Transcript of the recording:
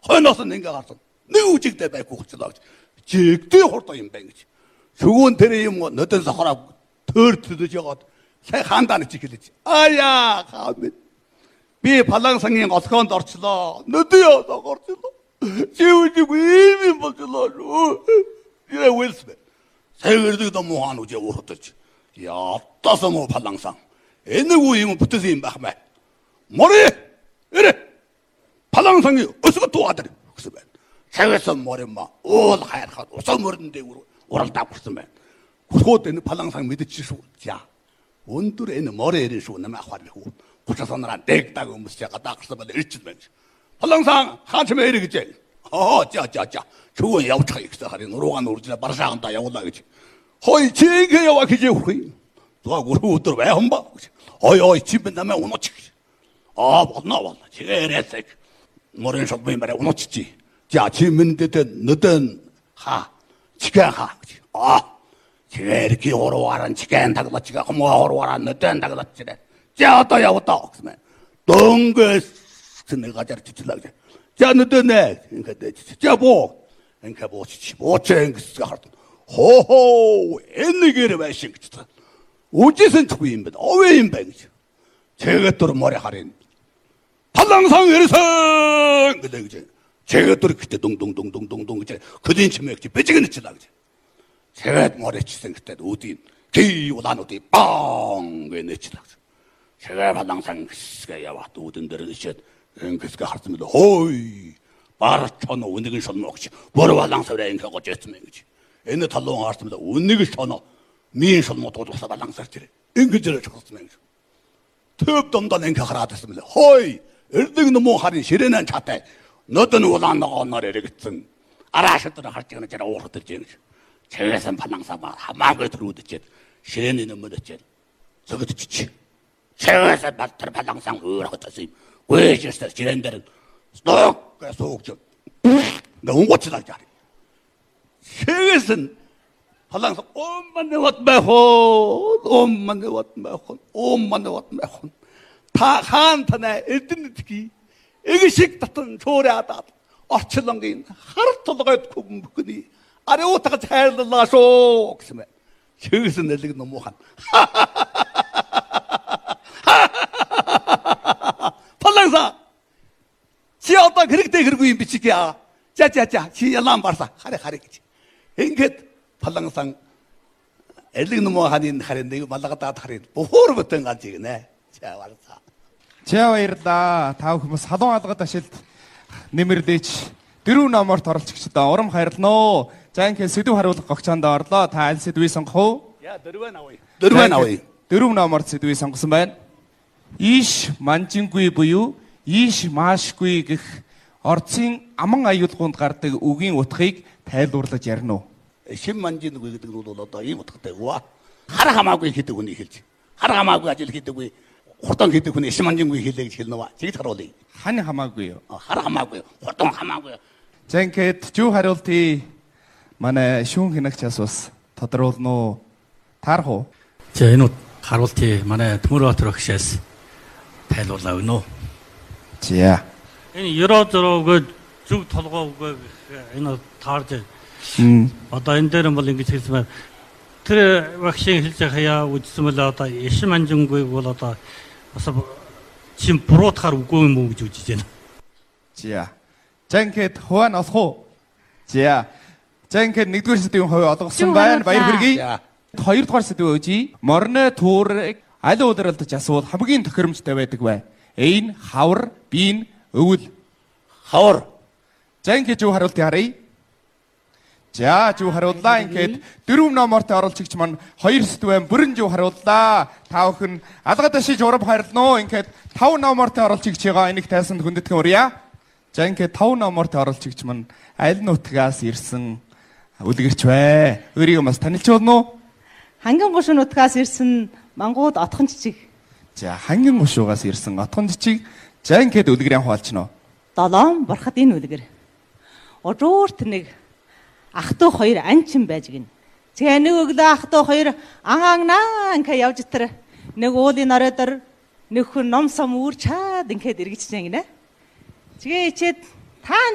Хойноос нь ингээ гарсан. Нэг үжигдээ байхгүй болчихлоо гэж. Жигдээ хурд юм байна гэж. Шүгүүн тэр юм нөдөн сохороо төр төдөж ягаад сая хаандаа нэг хэлж. Аяа хаамд. Би Палан сангийн олгоонд орчлоо. Нөдөө яваад орчлоо. Чивчиг ийм болчихлоо. Яа вэлсбэ. Саяг ном хаан үжээ уурдаж. Яатасан уу Палан сан. Энэ үе юм бүтсэн юм байх мэ. Мори. Эрэ. Палан сангийн өсгөт тугаадар гэсэн байна. Цагаасан моримма уул хайрхаад усаа мөрөн дээгүүр уралдаа хүрсэн байна. Хөхөд энэ Палан сан мэдчихсэн шүү. За. Өндөр энэ мори эрен шүү намайг ахвар хүү. Гучасанараа дэгдэг өмсч гадаагсан бол ирчил байна. Палан сан хаач мэрэ гэж. За. Чүгэн явчих гэсэн харин нуруугаа нүржлээ баршааганда явуулаа гэж. Хой чигээ яваа гэж явах. Заа гурван өдөр байхан ба. Ой чи би намайг унууч. Болно. Чигээрээсэг морин шогмын барай унууччи. За чи миндэд нүдэн ха. Чигэн ха. Чигээрки урууаран чигэн таглаж чигэ хомоорууаран нүдэн таглаж чирэ. За одоо яваа гэсэн. Дөнгөс нэг газар чичлаа гэж. За нүдэнэ ингээд за боо. Ингээд боочээ ингэж хард. Хоо энэгээр байшин гэж. Үжисэн ч юм бэ. Овэ юм байна гэж. Чэгэдүр морь харин. Палан сан ирсэн гэдэг гэж. Чэгэдүр гэдэг дүн гэж. Хөдийн чимээгч бижигнэчлээ гэж. Чэгэд морьчсэн гэдэг үүдийн тий улаануудыг баан гэнэчлээ гэж. Чэгэ палан сан гэсгээ яваад үүдэн дээр нэчээд ингэсгээ харсан мэт хой бар чоно үнэгэн шолмогч. Бүр палан савраа ингэ гож яцсан мэн гэж. Энэ талуун харсан мэт үнэгэн шоно мийн шолмодууд усаа палан сар тэр. Ингэж ирэж хурцсан мэн гэж. Төв домдон ингэ хараад байсан мэлээ. Хой эрдэг нөмөн харин ширээнэн чатай. Нөдөн улаан ногооноор эрэгдсэн. Араашдэр харж байгаа нэр уурдаж байна гэж. Чэгэсэн палан саваа хамаагүй төрүүдчихэд ширээний нөмөдөчээд зөгөдчих. Чэгэсэн балтар палан сан өөрөхдөөс юм. Вэжэстэ ширээн дээр сток гэсүүгч. Нөнгоцлаа жаа. Чэгэсэн палан сан омманэват байхон. Та хаан танай эрдэнэтгий эгшиг татан чуураад орчлонгийн хар толгойд хүмбгний ариутгаж хайрлалаа шүү гэсэн мэ. Чигсэн нэлэг номуухан. Паланса. Чи одоо хэрэгтэй хэрэггүй юм бичих яа. За чи ялан барса. Хараа гэж. Ингээд палансан элэг номууханы харин нэг малгадаад харин бухуур бүтэн ганц игнэ. За барса. За баярлаа. Та хүмүүс халуун алгад ашилт нэмэрлээч. Дөрөв номорт оролцогчдоо урам хайрлнаа. За ингээд сэдв хариулах гогчоонд орлоо. Та аль сэдвийг сонгох вэ? Я дөрвөн авъя. Дөрөв номорт сэдвийг сонгосон байна. Ийш манжингүй буюу ийш маашгүй гэх орцын аман аюулгуунд гардаг үгийн утгыг тайлбарлаж ярина уу? Шим манжингүй гэдэг нь бол одоо ийм утгатай гоо. Хар хамаагүй гэдэг үнийг хэлж. Хар хамаагүй ажил хийдэггүй. Хурдан хийдэг хүн шим манжингүй хэлээ гэж хэлнэ ба. Чигт харуулъя. Хань хамаагүй юу? Хар хамаагүй. Хурдан хамаагүй. За ингээд юу хариултыг манай шүүн хинагч бас тодруулна уу? Таарах уу? За энэ харуултыг манай Төмөрбаатар багшаас тайлбарлаа өгнө. За. Энэ 96-г зүг толгоо үгээ энэ таарж одоо энэ дээр бол ингэж хэлсэн байна. Тэр багшийн хэлж хаяа үзсэн мэл одоо ишим анжингүйг бол одоо бас чим буруутахаар үгүй юм уу гэж үзэж байна. За. За ингээд хуваа нь олох уу? За. За ингээд нэгдүгээр сэдвийн хувь олгосон байна. Баяр хүргэе. Хоёрдугаар сэдв өгье. Морны туурыг аль удиралдаж асуул хамгийн тохиромжтой байдаг бай. A нь хавар, B нь өвөл. Хавар. За ингээд юу хариулт харъя. За юу хариуллаа ингээд дөрөв номорт оролцогч маань хоёр сэдвэн бүрэн юу хариуллаа. Та бүхэн алгад ашиж урам хайрлнаа. Ингээд 5 номорт оролцогч байгаа энийг тайлсанд хүндэтгэн урья. За ингээд 5 номорт оролцогч маань аль нутгаас ирсэн үлгэрч вэ? Өөрийгөө бас танилж болно уу? Хангин гушуун нутгаас ирсэн Мангууд отхон жижиг. За хангин гушуугаас ирсэн отхон жижиг. За ингээд үлгэрийн хуваалчна уу? 7 бурхад энэ үлгэр. Ожуурт нэг ах トゥ хоёр анчин байж гин. Тэгээ нэг өглөө ах トゥ хоёр ангаанаа ингээ явж итэр нэг уулын оройдор нэг хүн ном сом үүр чаад ингээд эргэж чаана гинэ. Тэгээ ичээд та